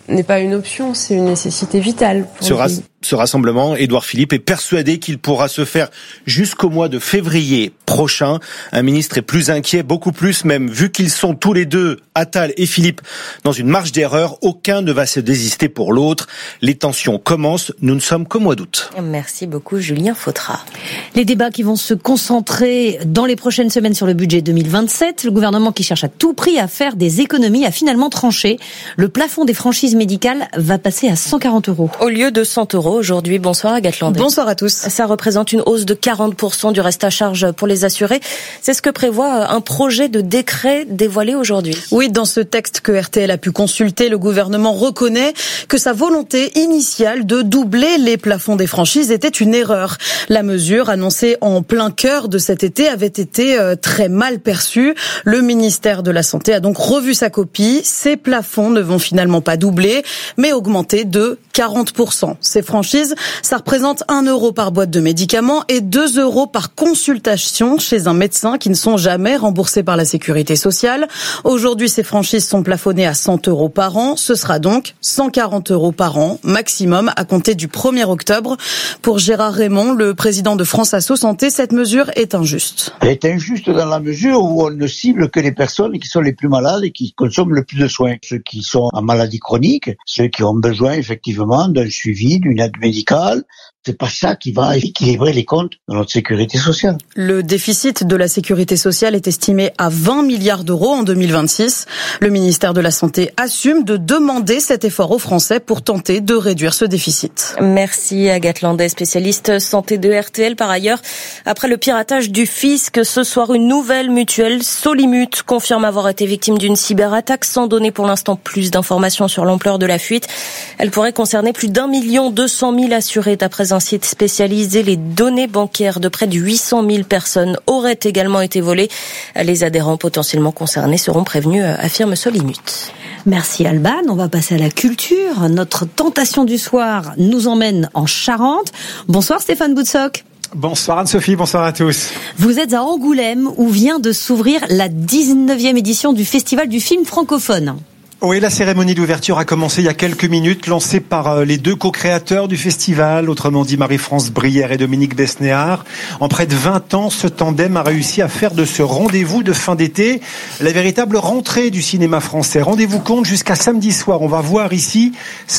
n'est pas une option, c'est une nécessité vitale pour le pays. Ce rassemblement, Édouard Philippe est persuadé qu'il pourra se faire jusqu'au mois de février prochain. Un ministre est plus inquiet, beaucoup plus même, vu qu'ils sont tous les deux, Attal et Philippe, dans une marge d'erreur. Aucun ne va se désister pour l'autre. Les tensions commencent, nous ne sommes qu'au mois d'août. Merci beaucoup Julien Fautra. Les débats qui vont se concentrer dans les prochaines semaines sur le budget 2027. Le gouvernement qui cherche à tout prix à faire des économies a finalement tranché. Le plafond des franchises médicales va passer à 140 €. Au lieu de 100 € aujourd'hui. Bonsoir Agathe Landais. Bonsoir à tous. Ça représente une hausse de 40% du reste à charge pour les assurés. C'est ce que prévoit un projet de décret dévoilé aujourd'hui. Oui, dans ce texte que RTL a pu consulter, le gouvernement reconnaît que sa volonté initiale de doubler les plafonds des franchises était une erreur. La mesure, annoncée en plein cœur de cet été, avait été très mal perçue. Le ministère de la Santé a donc revu sa copie. Ces plafonds ne vont finalement pas doubler, mais augmenter de 40%. Ces franchises, ça représente 1 € par boîte de médicaments et 2 € par consultation chez un médecin qui ne sont jamais remboursés par la sécurité sociale. Aujourd'hui, ces franchises sont plafonnées à 100 € par an. Ce sera donc 140 € par an, maximum, à compter du 1er octobre. Pour Gérard Raymond, le président de France Asso Santé, cette mesure est injuste. Elle est injuste dans la mesure où on ne cible que les personnes qui sont les plus malades et qui consomment le plus de soins. Ceux qui sont en maladie chronique, ceux qui ont besoin effectivement d'un suivi, d'une aide médicale. C'est pas ça qui va équilibrer les comptes de notre sécurité sociale. Le déficit de la sécurité sociale est estimé à 20 milliards € en 2026. Le ministère de la Santé assume de demander cet effort aux Français pour tenter de réduire ce déficit. Merci Agathe Landais, spécialiste santé de RTL. Par ailleurs, après le piratage du fisc, ce soir, une nouvelle mutuelle, Solimut, confirme avoir été victime d'une cyberattaque sans donner pour l'instant plus d'informations sur l'ampleur de la fuite. Elle pourrait concerner plus d'1 200 000 assurés d'après un site spécialisé. Les données bancaires de près de 800 000 personnes auraient également été volées. Les adhérents potentiellement concernés seront prévenus, affirme Solimut. Merci Alban, on va passer à la culture. Notre tentation du soir nous emmène en Charente. Bonsoir Stéphane Boutsock. Bonsoir Anne-Sophie, bonsoir à tous. Vous êtes à Angoulême où vient de s'ouvrir la 19e édition du Festival du film francophone. Oui, la cérémonie d'ouverture a commencé il y a quelques minutes, lancée par les deux co-créateurs du festival, autrement dit Marie-France Brière et Dominique Besnéard. En près de 20 ans, ce tandem a réussi à faire de ce rendez-vous de fin d'été la véritable rentrée du cinéma français. Rendez-vous compte, jusqu'à samedi soir, on va voir ici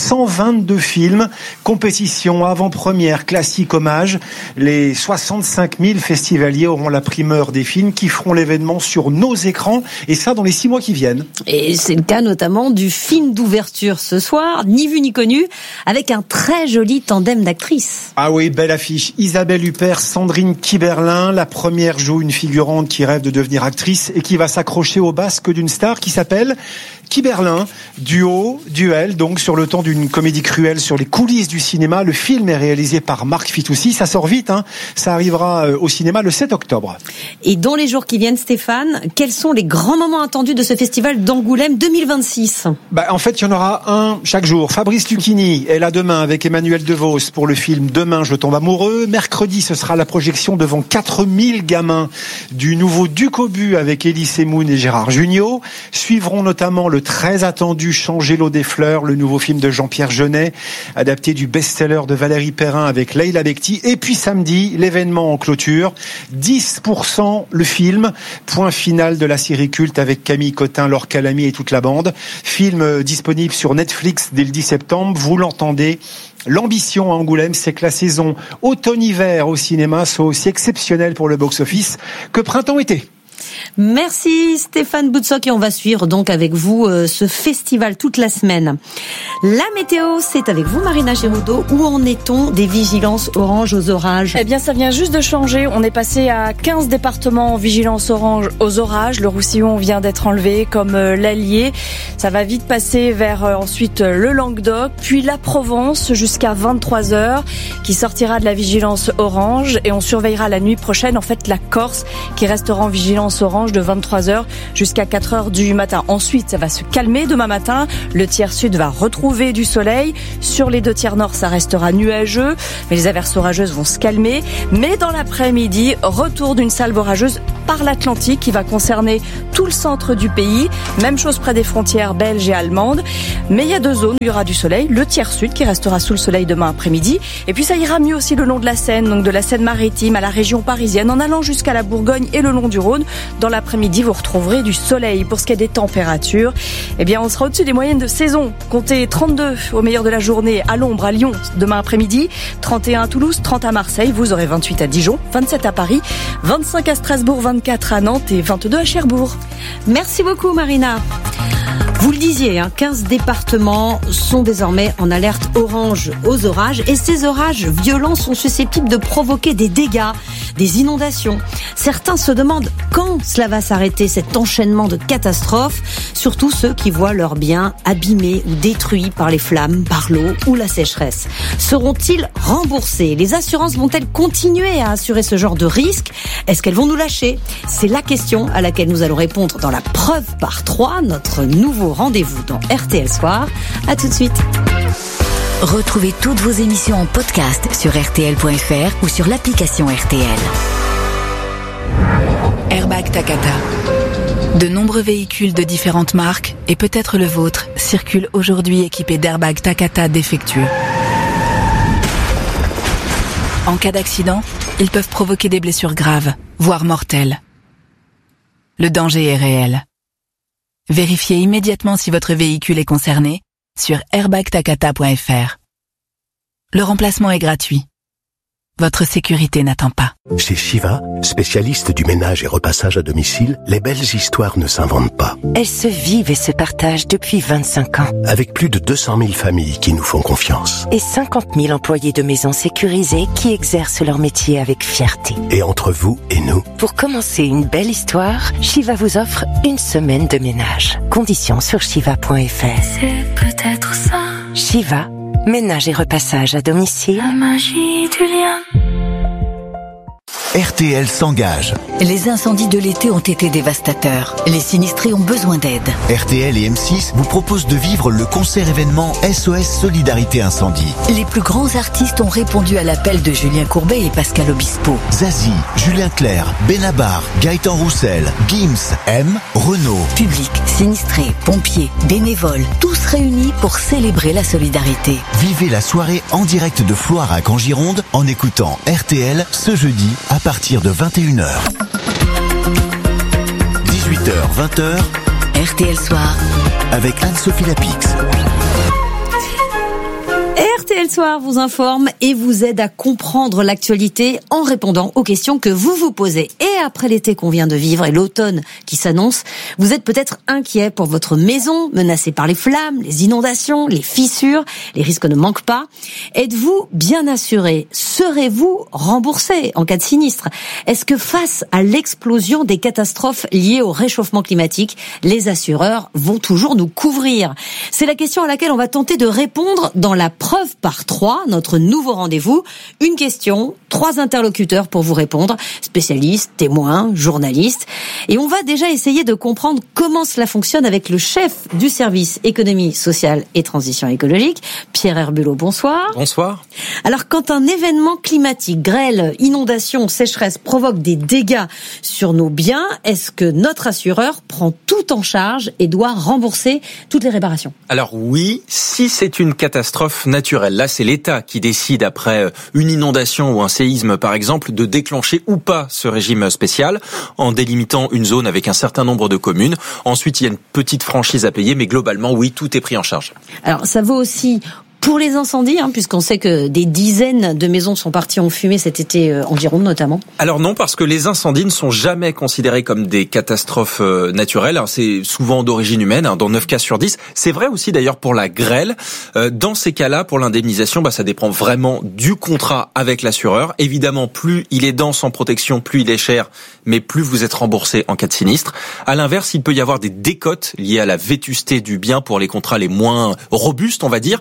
122 films, compétition, avant-première, classique, hommage. Les 65 000 festivaliers auront la primeur des films qui feront l'événement sur nos écrans, et ça dans les 6 mois qui viennent. Et c'est le cas notamment du film d'ouverture ce soir, Ni vu ni connu, avec un très joli tandem d'actrices. Ah oui, belle affiche. Isabelle Huppert, Sandrine Kiberlin. La première joue une figurante qui rêve de devenir actrice et qui va s'accrocher au basque d'une star qui s'appelle Kiberlin. Duel, donc sur le ton d'une comédie cruelle sur les coulisses du cinéma. Le film est réalisé par Marc Fitoussi. Ça sort vite, hein. Ça arrivera au cinéma le 7 octobre. Et dans les jours qui viennent, Stéphane, quels sont les grands moments attendus de ce festival d'Angoulême 2026 ? En fait, il y en aura un chaque jour. Fabrice Lucchini est là demain avec Emmanuel DeVos pour le film Demain je tombe amoureux. Mercredi, ce sera la projection devant 4000 gamins du nouveau Duc au but avec Elie Semoun et Gérard Jugnot. Suivront notamment le très attendu Changer l'eau des fleurs, le nouveau film de Jean-Pierre Jeunet, adapté du best-seller de Valérie Perrin avec Leïla Bekti. Et puis samedi, l'événement en clôture, 10% le film, point final de la série culte avec Camille Cotin, Laure Calamy et toute la bande. Film disponible sur Netflix dès le 10 septembre. Vous l'entendez, l'ambition à Angoulême, c'est que la saison automne-hiver au cinéma soit aussi exceptionnelle pour le box-office que printemps-été. Merci Stéphane Boutsock et on va suivre donc avec vous ce festival toute la semaine. La météo, c'est avec vous Marina Giraudot. Où en est-on des vigilances orange aux orages ? Eh bien, ça vient juste de changer. On est passé à 15 départements en vigilance orange aux orages. Le Roussillon vient d'être enlevé comme l'Allier. Ça va vite passer vers ensuite le Languedoc, puis la Provence jusqu'à 23h qui sortira de la vigilance orange et on surveillera la nuit prochaine en fait la Corse qui restera en vigilance orange orange de 23h jusqu'à 4h du matin. Ensuite, ça va se calmer demain matin. Le tiers sud va retrouver du soleil. Sur les 2 tiers nord, ça restera nuageux, mais les averses orageuses vont se calmer. Mais dans l'après-midi, retour d'une salve orageuse par l'Atlantique qui va concerner tout le centre du pays. Même chose près des frontières belges et allemandes. Mais il y a 2 zones où il y aura du soleil. Le tiers sud qui restera sous le soleil demain après-midi. Et puis ça ira mieux aussi le long de la Seine, donc de la Seine-Maritime à la région parisienne, en allant jusqu'à la Bourgogne et le long du Rhône. Dans l'après-midi, vous retrouverez du soleil. Pour ce qui est des températures, eh bien, on sera au-dessus des moyennes de saison. Comptez 32 au meilleur de la journée à l'ombre à Lyon demain après-midi, 31 à Toulouse, 30 à Marseille, vous aurez 28 à Dijon, 27 à Paris, 25 à Strasbourg, 24 à Nantes et 22 à Cherbourg. Merci beaucoup Marina. Vous le disiez, 15 départements sont désormais en alerte orange aux orages et ces orages violents sont susceptibles de provoquer des dégâts, des inondations. Certains se demandent quand cela va s'arrêter, cet enchaînement de catastrophes, surtout ceux qui voient leurs biens abîmés ou détruits par les flammes, par l'eau ou la sécheresse. Seront-ils remboursés ? Les assurances vont-elles continuer à assurer ce genre de risque ? Est-ce qu'elles vont nous lâcher ? C'est la question à laquelle nous allons répondre dans la preuve par 3, notre nouveau rendez-vous dans RTL Soir. À tout de suite. Retrouvez toutes vos émissions en podcast sur rtl.fr ou sur l'application RTL. Airbag Takata. De nombreux véhicules de différentes marques, et peut-être le vôtre, circulent aujourd'hui équipés d'airbags Takata défectueux. En cas d'accident, ils peuvent provoquer des blessures graves, voire mortelles. Le danger est réel. Vérifiez immédiatement si votre véhicule est concerné sur airbagtakata.fr. Le remplacement est gratuit. Votre sécurité n'attend pas. Chez Shiva, spécialiste du ménage et repassage à domicile, les belles histoires ne s'inventent pas. Elles se vivent et se partagent depuis 25 ans. Avec plus de 200 000 familles qui nous font confiance. Et 50 000 employés de maisons sécurisées qui exercent leur métier avec fierté. Et entre vous et nous. Pour commencer une belle histoire, Shiva vous offre une semaine de ménage. Conditions sur shiva.fr. C'est peut-être ça. Shiva, ménage et repassage à domicile. La magie du lien. RTL s'engage. Les incendies de l'été ont été dévastateurs. Les sinistrés ont besoin d'aide. RTL et M6 vous proposent de vivre le concert événement SOS Solidarité Incendie. Les plus grands artistes ont répondu à l'appel de Julien Courbet et Pascal Obispo. Zazie, Julien Clerc, Benabar, Gaëtan Roussel, Gims, M, Renaud. Public, sinistrés, pompiers, bénévoles, tous réunis pour célébrer la solidarité. Vivez la soirée en direct de Floirac en Gironde en écoutant RTL ce jeudi à partir de 21h. 18h, 20h. RTL Soir. Avec Anne-Sophie Lapix. RTL Soir vous informe et vous aide à comprendre l'actualité en répondant aux questions que vous vous posez. Et après l'été qu'on vient de vivre et l'automne qui s'annonce, vous êtes peut-être inquiet pour votre maison, menacée par les flammes, les inondations, les fissures. Les risques ne manquent pas. Êtes-vous bien assuré ? Serez-vous remboursé en cas de sinistre ? Est-ce que face à l'explosion des catastrophes liées au réchauffement climatique, les assureurs vont toujours nous couvrir ? C'est la question à laquelle on va tenter de répondre dans la preuve par 3, notre nouveau rendez-vous. Une question, 3 interlocuteurs pour vous répondre, spécialistes, témoins, journalistes. Et on va déjà essayer de comprendre comment cela fonctionne avec le chef du service économie sociale et transition écologique, Pierre Herbulot. Bonsoir. Bonsoir. Alors, quand un événement climatique, grêle, inondation, sécheresse provoque des dégâts sur nos biens, est-ce que notre assureur prend tout en charge et doit rembourser toutes les réparations ? Alors oui, si c'est une catastrophe naturelle. Là, c'est l'État qui décide, après une inondation ou un séisme, par exemple, de déclencher ou pas ce régime spécial en délimitant une zone avec un certain nombre de communes. Ensuite, il y a une petite franchise à payer, mais globalement, oui, tout est pris en charge. Alors, ça vaut aussi pour les incendies, puisqu'on sait que des dizaines de maisons sont parties en fumée cet été en Gironde notamment. Alors non, parce que les incendies ne sont jamais considérés comme des catastrophes naturelles. C'est souvent d'origine humaine, dans 9 cas sur 10. C'est vrai aussi d'ailleurs pour la grêle. Dans ces cas-là, pour l'indemnisation, ça dépend vraiment du contrat avec l'assureur. Évidemment, plus il est dense en protection, plus il est cher, mais plus vous êtes remboursé en cas de sinistre. À l'inverse, il peut y avoir des décotes liées à la vétusté du bien pour les contrats les moins robustes, on va dire.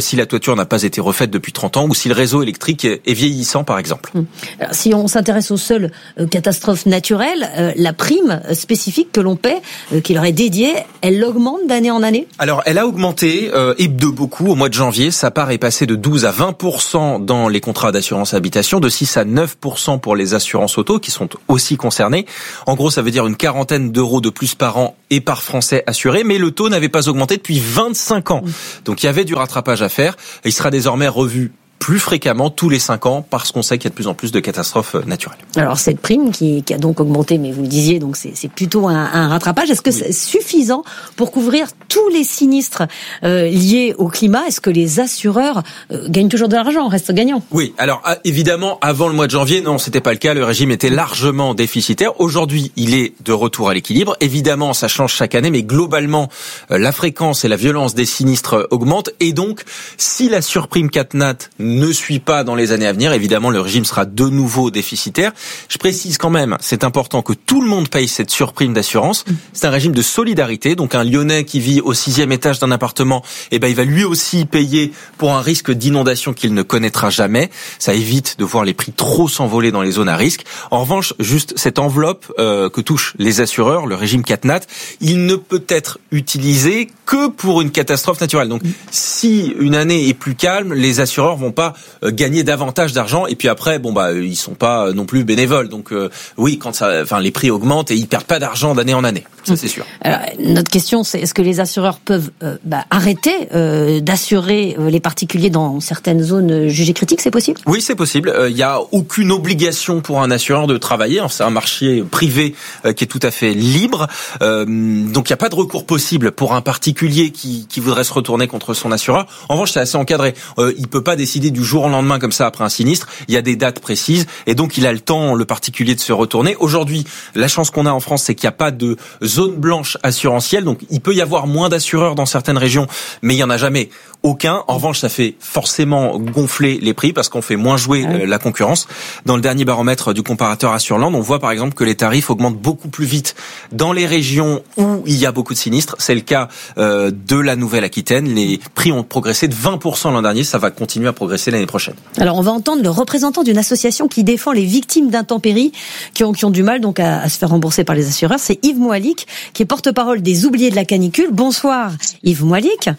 si la toiture n'a pas été refaite depuis 30 ans ou si le réseau électrique est vieillissant, par exemple. Alors, si on s'intéresse aux seules catastrophes naturelles, la prime spécifique que l'on paie, qui leur est dédiée, elle augmente d'année en année ? Alors, elle a augmenté, et de beaucoup, au mois de janvier. Sa part est passée de 12 à 20% dans les contrats d'assurance habitation, de 6 à 9% pour les assurances auto, qui sont aussi concernées. En gros, ça veut dire une quarantaine d'euros de plus par an et par Français assuré, mais le taux n'avait pas augmenté depuis 25 ans. Donc il y avait du rattrapage à faire, et il sera désormais revu plus fréquemment tous les 5 ans parce qu'on sait qu'il y a de plus en plus de catastrophes naturelles. Alors cette prime qui a donc augmenté, mais vous le disiez, donc c'est plutôt un rattrapage. Est-ce que c'est suffisant pour couvrir tous les sinistres liés au climat ? Est-ce que les assureurs gagnent toujours de l'argent, restent gagnants ? Oui, alors évidemment, avant le mois de janvier, non, c'était pas le cas. Le régime était largement déficitaire. Aujourd'hui, il est de retour à l'équilibre. Évidemment, ça change chaque année, mais globalement, la fréquence et la violence des sinistres augmentent. Et donc, si la surprime CatNat ne suit pas dans les années à venir, évidemment, le régime sera de nouveau déficitaire. Je précise quand même, c'est important que tout le monde paye cette surprime d'assurance. C'est un régime de solidarité. Donc, un Lyonnais qui vit au 6e étage d'un appartement, il va lui aussi payer pour un risque d'inondation qu'il ne connaîtra jamais. Ça évite de voir les prix trop s'envoler dans les zones à risque. En revanche, juste cette enveloppe que touchent les assureurs, le régime CatNat, il ne peut être utilisé que pour une catastrophe naturelle. Donc, si une année est plus calme, les assureurs vont pas gagner davantage d'argent, et puis après ils sont pas non plus bénévoles, donc oui, quand les prix augmentent et ils perdent pas d'argent d'année en année, ça c'est sûr. Alors, notre question, c'est est-ce que les assureurs peuvent arrêter d'assurer les particuliers dans certaines zones jugées critiques? C'est possible? Oui, c'est possible. Il y a aucune obligation pour un assureur de travailler, c'est un marché privé qui est tout à fait libre, donc il y a pas de recours possible pour un particulier qui voudrait se retourner contre son assureur. En revanche, c'est assez encadré. Il peut pas décider du jour au lendemain comme ça après un sinistre. Il y a des dates précises et donc il a le temps, le particulier, de se retourner. Aujourd'hui, la chance qu'on a en France, c'est qu'il n'y a pas de zone blanche assurantielle, donc il peut y avoir moins d'assureurs dans certaines régions, mais il y en a jamais aucun. En revanche, ça fait forcément gonfler les prix parce qu'on fait moins jouer la concurrence. Dans le dernier baromètre du comparateur Assureland, on voit par exemple que les tarifs augmentent beaucoup plus vite dans les régions où il y a beaucoup de sinistres. C'est le cas de la Nouvelle-Aquitaine. Les prix ont progressé de 20% l'an dernier. Ça va continuer à progresser l'année prochaine. Alors, on va entendre le représentant d'une association qui défend les victimes d'intempéries qui ont du mal donc à se faire rembourser par les assureurs. C'est Yves Moalik, qui est porte-parole des oubliés de la canicule. Bonsoir, Yves Moalik.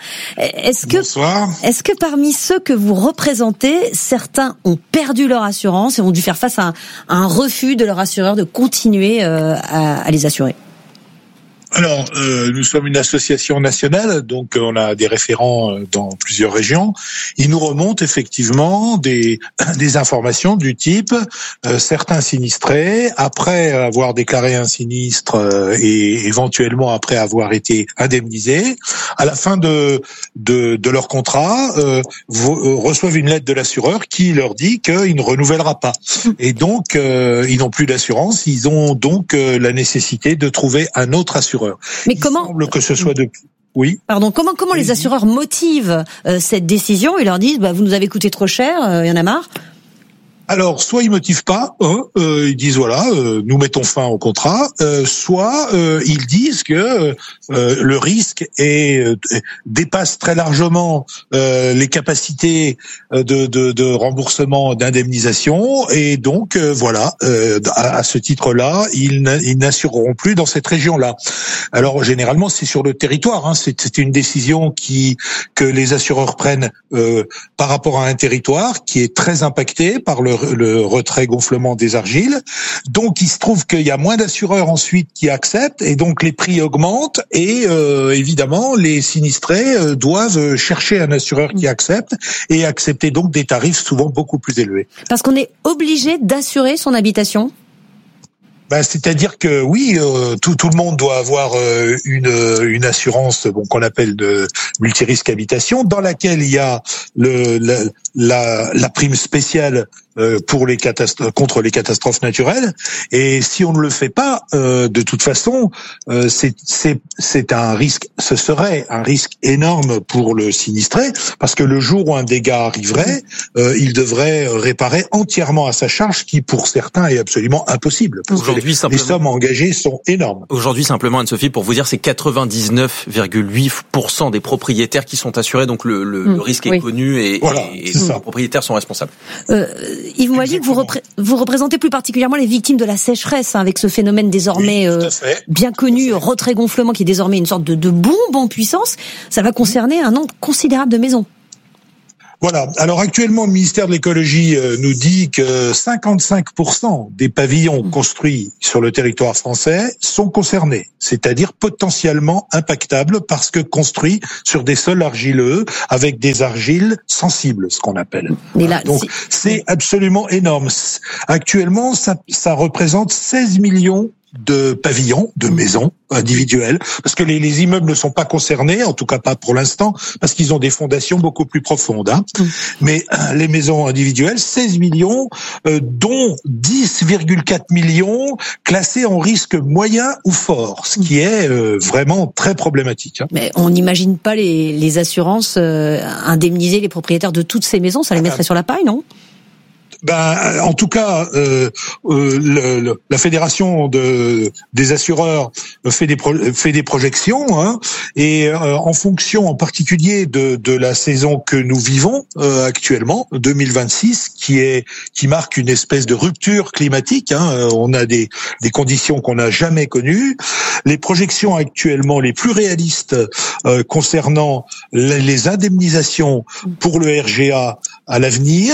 Bonsoir. Est-ce que parmi ceux que vous représentez, certains ont perdu leur assurance et ont dû faire face à un refus de leur assureur de continuer à les assurer? Alors, nous sommes une association nationale, donc on a des référents dans plusieurs régions. Il nous remonte effectivement des informations du type certains sinistrés, après avoir déclaré un sinistre et éventuellement après avoir été indemnisés, à la fin de leur contrat, reçoivent une lettre de l'assureur qui leur dit qu'il ne renouvellera pas. Et donc, ils n'ont plus d'assurance, ils ont donc la nécessité de trouver un autre assureur. Mais comment semble que ce soit depuis. Oui. Pardon. Comment les assureurs motivent cette décision? Ils leur disent vous nous avez coûté trop cher, il y en a marre. Alors, soit ils motivent pas, ils disent nous mettons fin au contrat, soit ils disent que le risque dépasse très largement les capacités de remboursement, d'indemnisation, et donc à ce titre-là, ils n'assureront plus dans cette région-là. Alors généralement, c'est sur le territoire, c'est une décision que les assureurs prennent par rapport à un territoire qui est très impacté par le retrait gonflement des argiles. Donc il se trouve qu'il y a moins d'assureurs ensuite qui acceptent, et donc les prix augmentent, et évidemment les sinistrés doivent chercher un assureur qui accepte, et accepter donc des tarifs souvent beaucoup plus élevés. Parce qu'on est obligé d'assurer son habitation? C'est-à-dire que oui, tout le monde doit avoir une assurance qu'on appelle de multirisque habitation, dans laquelle il y a la prime spéciale contre les catastrophes naturelles. Et si on ne le fait pas, de toute façon, c'est un risque. Ce serait un risque énorme pour le sinistré, parce que le jour où un dégât arriverait, il devrait réparer entièrement à sa charge, qui pour certains est absolument impossible. Aujourd'hui, les sommes engagées sont énormes. Aujourd'hui, simplement, Anne-Sophie, pour vous dire, c'est 99,8% des propriétaires qui sont assurés, donc le risque est connu et les propriétaires sont responsables. Yves Moilly, vous représentez plus particulièrement les victimes de la sécheresse, avec ce phénomène désormais bien connu, retrait-gonflement, qui est désormais une sorte de bombe en puissance. Ça va concerner un nombre considérable de maisons. Voilà. Alors actuellement, le ministère de l'écologie nous dit que 55% des pavillons construits sur le territoire français sont concernés, c'est-à-dire potentiellement impactables parce que construits sur des sols argileux avec des argiles sensibles, ce qu'on appelle. Donc c'est absolument énorme. Actuellement, ça représente 16 millions de pavillons, de maisons individuelles, parce que les immeubles ne sont pas concernés, en tout cas pas pour l'instant, parce qu'ils ont des fondations beaucoup plus profondes. Mais les maisons individuelles, 16 millions, dont 10,4 millions classés en risque moyen ou fort, ce qui est vraiment très problématique. Mais on n'imagine pas les assurances indemniser les propriétaires de toutes ces maisons, ça les mettrait sur la paille, non ? En tout cas, la fédération des assureurs fait des projections, et en fonction, en particulier de la saison que nous vivons actuellement, 2026, qui marque une espèce de rupture climatique. On a des conditions qu'on n'a jamais connues. Les projections actuellement les plus réalistes concernant les indemnisations pour le RGA à l'avenir,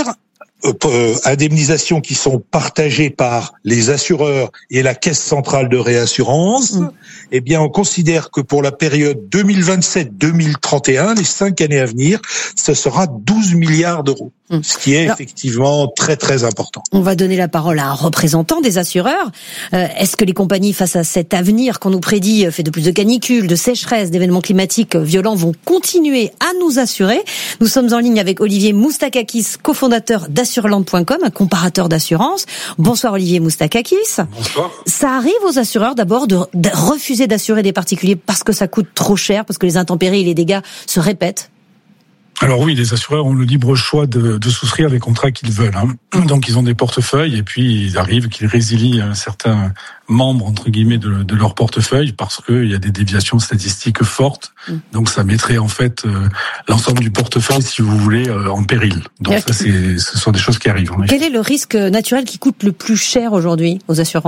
indemnisations qui sont partagées par les assureurs et la Caisse centrale de réassurance, eh bien, on considère que pour la période 2027-2031, les 5 années à venir, ce sera 12 milliards d'euros. Ce qui est effectivement très très important. On va donner la parole à un représentant des assureurs. Est-ce que les compagnies, face à cet avenir qu'on nous prédit, fait de plus de canicules, de sécheresse, d'événements climatiques violents, vont continuer à nous assurer? Nous sommes en ligne avec Olivier Moustakakis, cofondateur d'Assureland.com, un comparateur d'assurance. Bonsoir Olivier Moustakakis. Bonsoir. Ça arrive aux assureurs d'abord de refuser d'assurer des particuliers parce que ça coûte trop cher, parce que les intempéries et les dégâts se répètent? Alors oui, les assureurs ont le libre choix de souscrire les contrats qu'ils veulent. Donc ils ont des portefeuilles et puis il arrive qu'ils résilient un certain membre, entre guillemets, de leur portefeuille parce qu'il y a des déviations statistiques fortes. Donc ça mettrait en fait l'ensemble du portefeuille, si vous voulez, en péril. Donc ça, ce sont des choses qui arrivent. Quel est le risque naturel qui coûte le plus cher aujourd'hui aux assurances ?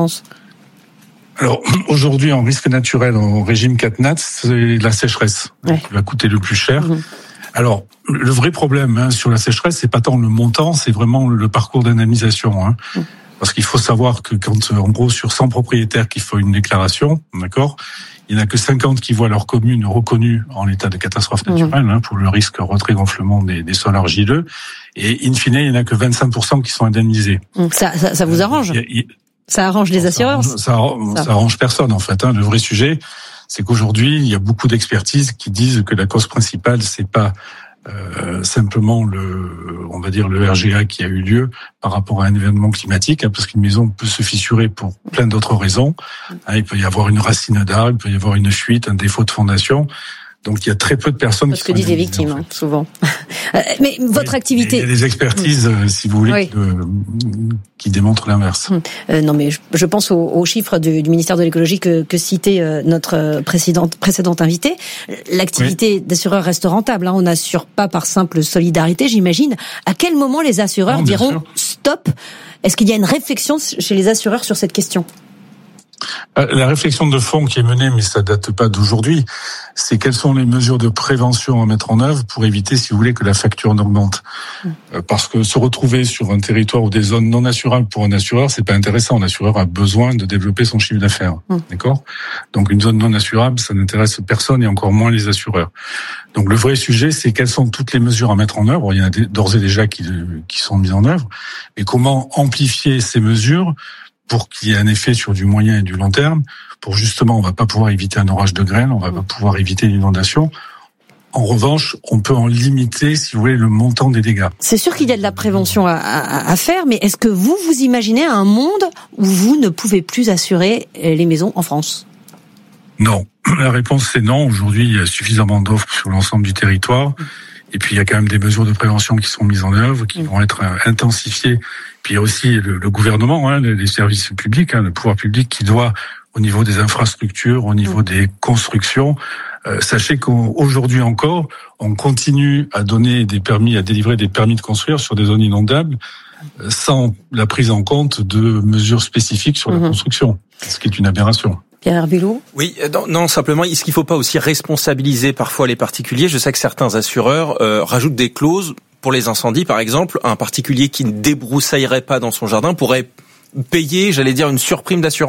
Alors, aujourd'hui, en risque naturel, en régime 4 NAT, c'est la sécheresse qui va coûter le plus cher. Alors, le vrai problème sur la sécheresse, c'est pas tant le montant, c'est vraiment le parcours d'indemnisation. Parce qu'il faut savoir que quand, en gros, sur 100 propriétaires qui font une déclaration, d'accord, il n'y en a que 50 qui voient leur commune reconnue en état de catastrophe naturelle, pour le risque retrait-gonflement des sols argileux. Et in fine, il n'y en a que 25% qui sont indemnisés. Ça vous arrange? Ça arrange les assureurs? Ça arrange personne, en fait. Le vrai sujet, c'est qu'aujourd'hui, il y a beaucoup d'expertises qui disent que la cause principale, c'est pas simplement on va dire le RGA qui a eu lieu par rapport à un événement climatique, parce qu'une maison peut se fissurer pour plein d'autres raisons. Il peut y avoir une racine d'arbre, il peut y avoir une fuite, un défaut de fondation. Donc il y a très peu de personnes qui sont disent les victimes, en fait. Souvent. Mais votre activité... Il y a des expertises, si vous voulez, qui démontrent l'inverse. Non, mais je pense aux chiffres du ministère de l'écologie que citait notre précédente invitée. L'activité d'assureur reste rentable. On n'assure pas par simple solidarité, j'imagine. À quel moment les assureurs diront stop? Est-ce qu'il y a une réflexion chez les assureurs sur cette question? La réflexion de fond qui est menée, mais ça date pas d'aujourd'hui, c'est quelles sont les mesures de prévention à mettre en œuvre pour éviter, si vous voulez, que la facture n'augmente. Parce que se retrouver sur un territoire ou des zones non assurables pour un assureur, c'est pas intéressant. L'assureur a besoin de développer son chiffre d'affaires. D'accord? Donc une zone non assurable, ça n'intéresse personne et encore moins les assureurs. Donc le vrai sujet, c'est quelles sont toutes les mesures à mettre en œuvre. Il y en a d'ores et déjà qui sont mises en œuvre. Et comment amplifier ces mesures pour qu'il y ait un effet sur du moyen et du long terme, pour justement, on va pas pouvoir éviter un orage de grêle, on va pas pouvoir éviter l'inondation. En revanche, on peut en limiter, si vous voulez, le montant des dégâts. C'est sûr qu'il y a de la prévention à faire, mais est-ce que vous imaginez un monde où vous ne pouvez plus assurer les maisons en France ? Non. La réponse, c'est non. Aujourd'hui, il y a suffisamment d'offres sur l'ensemble du territoire. Et puis, il y a quand même des mesures de prévention qui sont mises en œuvre, qui vont être intensifiées. Puis, il y a aussi le gouvernement, les services publics, le pouvoir public qui doit, au niveau des infrastructures, au niveau des constructions. Sachez qu'aujourd'hui encore, on continue à donner des permis, à délivrer des permis de construire sur des zones inondables sans la prise en compte de mesures spécifiques sur la construction, ce qui est une aberration. Pierre Herbulot ? Oui, non, simplement, est-ce qu'il ne faut pas aussi responsabiliser parfois les particuliers ? Je sais que certains assureurs rajoutent des clauses pour les incendies, par exemple. Un particulier qui ne débroussaillerait pas dans son jardin pourrait payer, une surprime d'assurance ?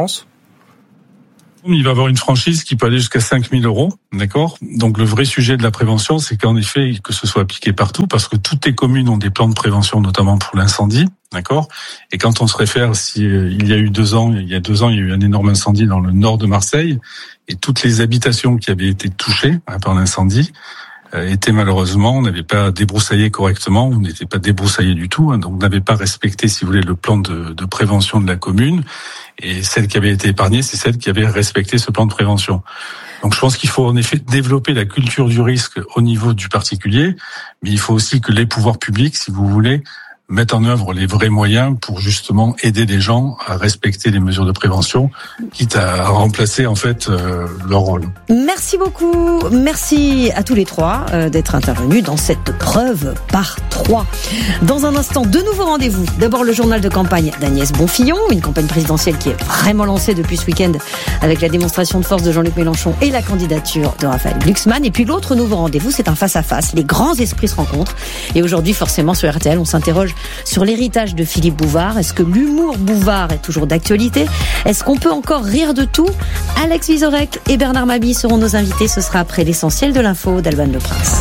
Il va avoir une franchise qui peut aller jusqu'à 5 000 €, d'accord ? Donc le vrai sujet de la prévention, c'est qu'en effet, que ce soit appliqué partout, parce que toutes les communes ont des plans de prévention, notamment pour l'incendie, d'accord ? Et quand on se réfère, il y a 2 ans, il y a eu un énorme incendie dans le nord de Marseille, et toutes les habitations qui avaient été touchées par l'incendie étaient malheureusement, on n'avait pas débroussaillé correctement, on n'était pas débroussaillé du tout, donc on n'avait pas respecté, si vous voulez, le plan de prévention de la commune. Et celle qui avait été épargnée, c'est celle qui avait respecté ce plan de prévention. Donc je pense qu'il faut en effet développer la culture du risque au niveau du particulier, mais il faut aussi que les pouvoirs publics, si vous voulez, mettent en œuvre les vrais moyens pour justement aider les gens à respecter les mesures de prévention, quitte à remplacer en fait leur rôle. Merci beaucoup, merci à tous les trois d'être intervenus dans cette preuve par 3. Dans un instant, de nouveaux rendez-vous. D'abord le journal de campagne d'Agnès Bonfillon, une campagne présidentielle qui est vraiment lancée depuis ce week-end avec la démonstration de force de Jean-Luc Mélenchon et la candidature de Raphaël Glucksmann. Et puis l'autre nouveau rendez-vous, c'est un face-à-face. Les grands esprits se rencontrent. Et aujourd'hui, forcément, sur RTL, on s'interroge sur l'héritage de Philippe Bouvard. Est-ce que l'humour Bouvard est toujours d'actualité ? Est-ce qu'on peut encore rire de tout ? Alex Vizorek et Bernard Mabille seront nos invités. Ce sera après l'essentiel de l'info d'Alban Le Prince.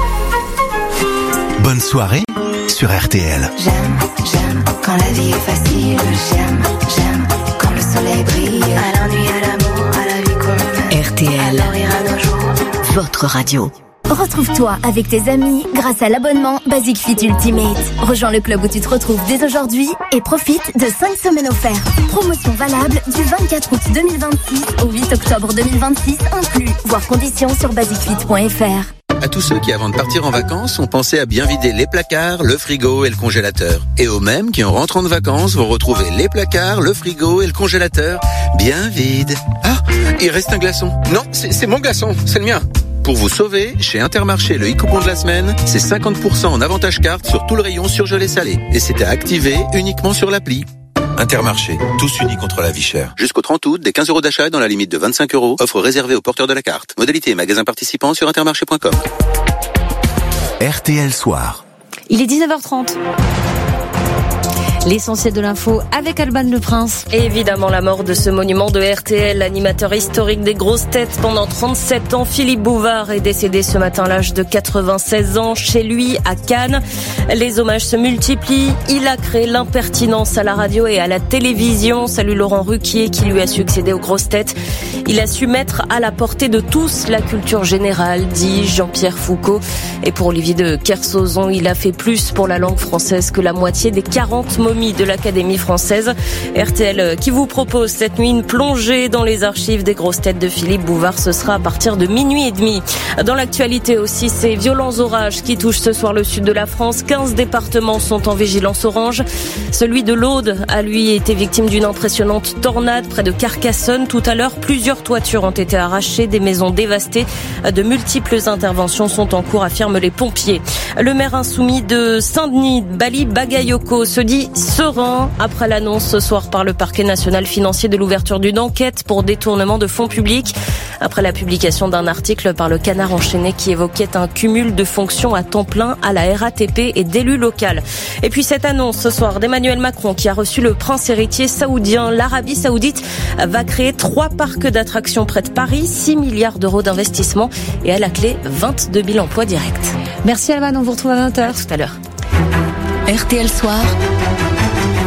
Bonne soirée sur RTL. J'aime quand la vie est facile. J'aime quand le soleil brille. À l'ennui, à l'amour, à la vie qu'on mène. RTL, À rire à nos jours. votre radio. Retrouve-toi avec tes amis grâce à l'abonnement Basic Fit Ultimate. Rejoins le club où tu te retrouves dès aujourd'hui et profite de 5 semaines offertes. Promotion valable du 24 août 2026 au 8 octobre 2026 inclus. Voir conditions sur basicfit.fr. À tous ceux qui, avant de partir en vacances, ont pensé à bien vider les placards, le frigo et le congélateur. Et aux mêmes qui, en rentrant de vacances, vont retrouver les placards, le frigo et le congélateur bien vides. Ah, il reste un glaçon. Non, c'est mon glaçon, c'est le mien. Pour vous sauver, chez Intermarché, le e-coupon de la semaine, c'est 50% en avantage carte sur tout le rayon surgelé salé. Et c'est à activer uniquement sur l'appli. Intermarché, tous unis contre la vie chère. Jusqu'au 30 août, des 15 € d'achat dans la limite de 25 €. Offre réservée aux porteurs de la carte. Modalité et magasins participants sur intermarché.com. RTL Soir. Il est 19h30. L'essentiel de l'info avec Alban Le Prince. Et évidemment la mort de ce monument de RTL, l'animateur historique des grosses têtes pendant 37 ans. Philippe Bouvard est décédé ce matin à l'âge de 96 ans chez lui à Cannes. Les hommages se multiplient. Il a créé l'impertinence à la radio et à la télévision. Salut Laurent Ruquier qui lui a succédé aux grosses têtes. Il a su mettre à la portée de tous la culture générale, dit Jean-Pierre Foucault. Et pour Olivier de Kersauzon, il a fait plus pour la langue française que la moitié des 40 momies de l'Académie française. RTL qui vous propose cette nuit une plongée dans les archives des grosses têtes de Philippe Bouvard. Ce sera à partir de 00h30. Dans l'actualité aussi, ces violents orages qui touchent ce soir le sud de la France. 15 départements sont en vigilance orange. Celui de l'Aude a lui été victime d'une impressionnante tornade près de Carcassonne. Tout à l'heure, plusieurs toitures ont été arrachées, des maisons dévastées. De multiples interventions sont en cours, affirment les pompiers. Le maire insoumis de Saint-Denis, Bali Bagayoko, se dit serein après l'annonce ce soir par le parquet national financier de l'ouverture d'une enquête pour détournement de fonds publics. Après la publication d'un article par le Canard enchaîné qui évoquait un cumul de fonctions à temps plein à la RATP et d'élus locaux. Et puis cette annonce ce soir d'Emmanuel Macron qui a reçu le prince héritier saoudien. L'Arabie saoudite va créer 3 parcs d'attractions près de Paris, 6 milliards d'euros d'investissement et à la clé 22 000 emplois directs. Merci Alban, on vous retrouve à 20h. À tout à l'heure. RTL Soir, le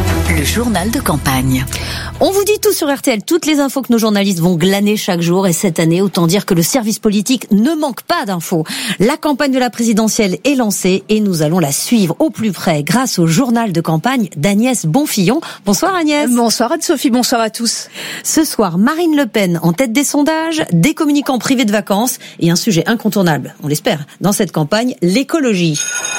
journal de campagne. On vous dit tout sur RTL, toutes les infos que nos journalistes vont glaner chaque jour. Et cette année, autant dire que le service politique ne manque pas d'infos. La campagne de la présidentielle est lancée et nous allons la suivre au plus près grâce au journal de campagne d'Agnès Bonfillon. Bonsoir Agnès. Bonsoir Anne-Sophie, bonsoir à tous. Ce soir, Marine Le Pen en tête des sondages, des communicants privés de vacances et un sujet incontournable, on l'espère, dans cette campagne, l'écologie.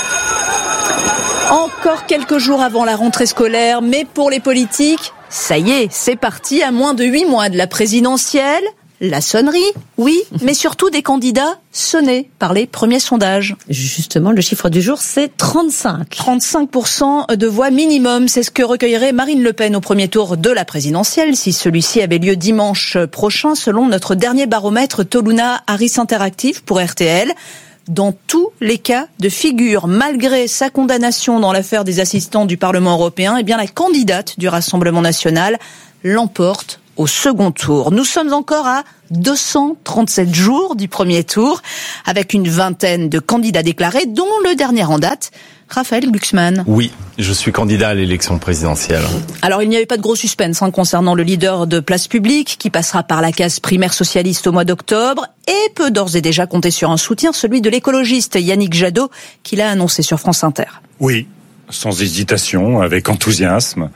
Encore quelques jours avant la rentrée scolaire, mais pour les politiques, ça y est, c'est parti à moins de 8 mois de la présidentielle. La sonnerie, oui, mais surtout des candidats sonnés par les premiers sondages. Justement, le chiffre du jour, c'est 35. 35% de voix minimum, c'est ce que recueillerait Marine Le Pen au premier tour de la présidentielle, si celui-ci avait lieu dimanche prochain, selon notre dernier baromètre Toluna Harris Interactive pour RTL. Dans tous les cas de figure, malgré sa condamnation dans l'affaire des assistants du Parlement européen, eh bien la candidate du Rassemblement national l'emporte au second tour. Nous sommes encore à 237 jours du premier tour, avec une vingtaine de candidats déclarés, dont le dernier en date, Raphaël Glucksmann. Oui, je suis candidat à l'élection présidentielle. Alors il n'y avait pas de gros suspense concernant le leader de Place Publique, qui passera par la case primaire socialiste au mois d'octobre, et peut d'ores et déjà compter sur un soutien, celui de l'écologiste Yannick Jadot, qui l'a annoncé sur France Inter. Oui, sans hésitation, avec enthousiasme.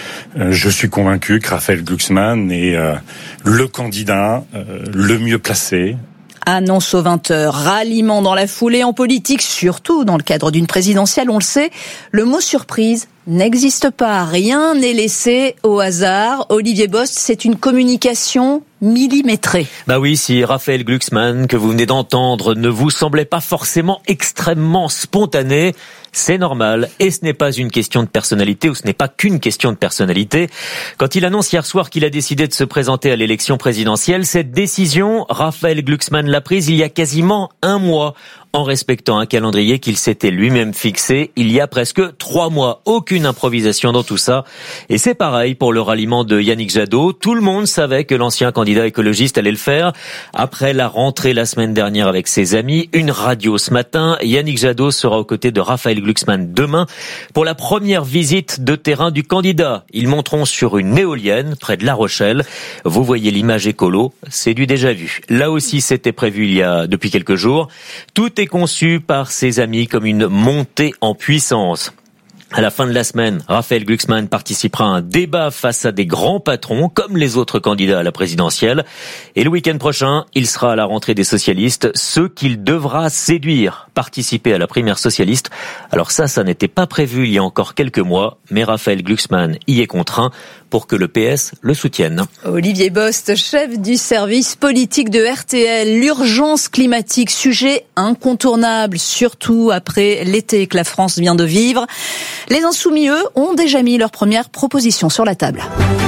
Je suis convaincu que Raphaël Glucksmann est le candidat le mieux placé. Annonce aux 20h, ralliement dans la foulée en politique, surtout dans le cadre d'une présidentielle, on le sait, le mot surprise n'existe pas, rien n'est laissé au hasard. Olivier Bost, c'est une communication millimétrée. Bah oui, si Raphaël Glucksmann, que vous venez d'entendre, ne vous semblait pas forcément extrêmement spontané, c'est normal, et ce n'est pas une question de personnalité, ou ce n'est pas qu'une question de personnalité. Quand il annonce hier soir qu'il a décidé de se présenter à l'élection présidentielle, cette décision, Raphaël Glucksmann l'a prise il y a quasiment un mois, en respectant un calendrier qu'il s'était lui-même fixé il y a presque 3 mois. Aucune improvisation dans tout ça. Et c'est pareil pour le ralliement de Yannick Jadot. Tout le monde savait que l'ancien candidat écologiste allait le faire. Après la rentrée la semaine dernière avec ses amis, une radio ce matin, Yannick Jadot sera aux côtés de Raphaël Glucksmann demain pour la première visite de terrain du candidat. Ils monteront sur une éolienne près de La Rochelle. Vous voyez l'image écolo, c'est du déjà vu. Là aussi, c'était prévu depuis quelques jours. Tout est conçu par ses amis comme une montée en puissance. À la fin de la semaine, Raphaël Glucksmann participera à un débat face à des grands patrons, comme les autres candidats à la présidentielle. Et le week-end prochain, il sera à la rentrée des socialistes, ceux qu'il devra séduire, participer à la primaire socialiste. Alors ça n'était pas prévu il y a encore quelques mois, mais Raphaël Glucksmann y est contraint pour que le PS le soutienne. Olivier Bost, chef du service politique de RTL, l'urgence climatique, sujet incontournable, surtout après l'été que la France vient de vivre. Les Insoumis, eux, ont déjà mis leurs premières propositions sur la table.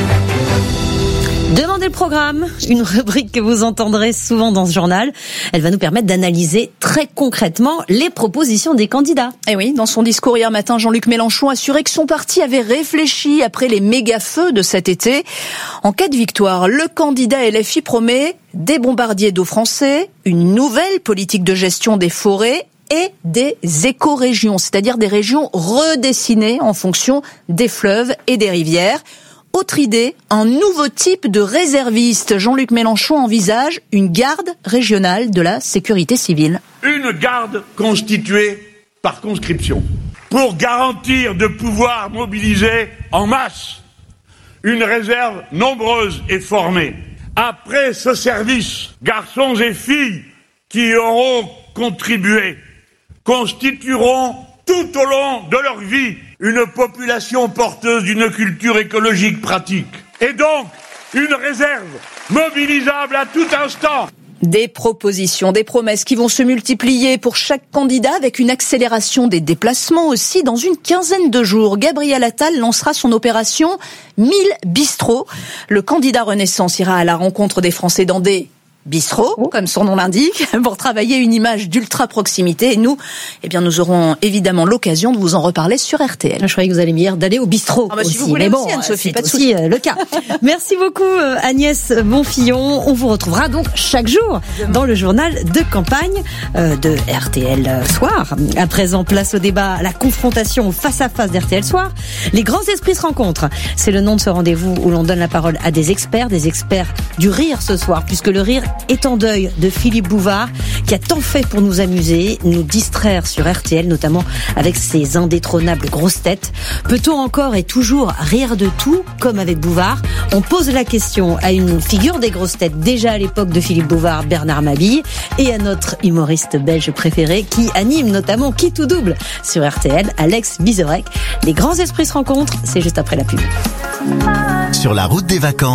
Demandez le programme, une rubrique que vous entendrez souvent dans ce journal. Elle va nous permettre d'analyser très concrètement les propositions des candidats. Et oui, dans son discours hier matin, Jean-Luc Mélenchon a assuré que son parti avait réfléchi après les méga-feux de cet été. En cas de victoire, le candidat LFI promet des bombardiers d'eau français, une nouvelle politique de gestion des forêts et des écorégions, c'est-à-dire des régions redessinées en fonction des fleuves et des rivières. Autre idée, un nouveau type de réserviste. Jean-Luc Mélenchon envisage une garde régionale de la sécurité civile. Une garde constituée par conscription pour garantir de pouvoir mobiliser en masse une réserve nombreuse et formée. Après ce service, garçons et filles qui auront contribué constitueront tout au long de leur vie une population porteuse d'une culture écologique pratique. Et donc, une réserve mobilisable à tout instant. Des propositions, des promesses qui vont se multiplier pour chaque candidat avec une accélération des déplacements aussi. Dans une quinzaine de jours, Gabriel Attal lancera son opération 1000 bistrots. Le candidat Renaissance ira à la rencontre des Français dans des bistrot, comme son nom l'indique, pour travailler une image d'ultra proximité. Et nous, nous aurons évidemment l'occasion de vous en reparler sur RTL. Je croyais que vous allez me dire d'aller au bistrot aussi. Si vous voulez, mais bon, aussi, Anne-Sophie, pas de souci, le cas. Merci beaucoup Agnès Bonfillon. On vous retrouvera donc chaque jour dans le journal de campagne de RTL Soir. À présent, place au débat, à la confrontation face à face d'RTL Soir. Les grands esprits se rencontrent. C'est le nom de ce rendez-vous où l'on donne la parole à des experts du rire ce soir, puisque le rire est en deuil de Philippe Bouvard, qui a tant fait pour nous amuser, nous distraire sur RTL, notamment avec ses indétrônables grosses têtes. Peut-on encore et toujours rire de tout, comme avec Bouvard? On pose la question à une figure des grosses têtes, déjà à l'époque de Philippe Bouvard, Bernard Mabille, et à notre humoriste belge préféré, qui anime notamment Qui tout double sur RTL, Alex Vizorek. Les grands esprits se rencontrent, c'est juste après la pub. Sur la route des vacances.